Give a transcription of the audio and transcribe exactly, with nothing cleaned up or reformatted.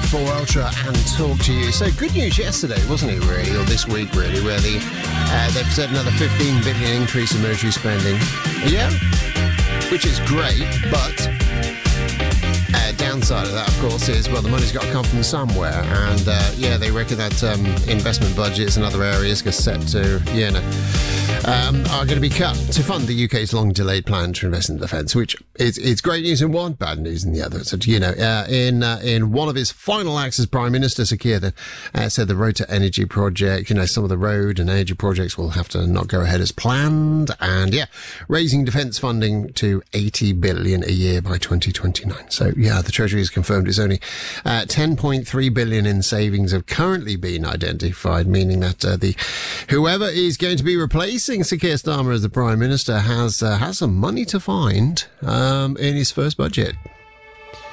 four Ultra and talk to you. So good news yesterday, wasn't it, really, or this week, really, where the uh, they've said another fifteen billion increase in military spending. Yeah, which is great, but uh, downside of that, of course, is, well, the money's got to come from somewhere, and uh, yeah, they reckon that um, investment budgets and other areas are set to, you know, um, are going to be cut to fund the U K's long-delayed plan to invest in defence, which is it's great news in one, bad news in the other. So, you know, uh, in uh, in one of his final acts as Prime Minister, Sir Keir uh, said the Road to Energy project, you know, some of the road and energy projects will have to not go ahead as planned, and yeah, raising defence funding to eighty billion a year by twenty twenty-nine. So, yeah, the Treasury has confirmed it's only uh, ten point three billion in savings have currently been identified, meaning that uh, the whoever is going to be replacing Sir Keir Starmer as the Prime Minister has uh, has some money to find um, in his first budget.